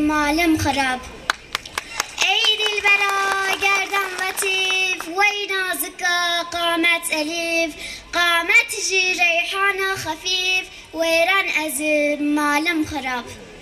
مالم خراب. ای دلبرا گردن لطیف وی نازکا قامت الیف، قامت جی ریحان خفیف ویران از مالم خراب.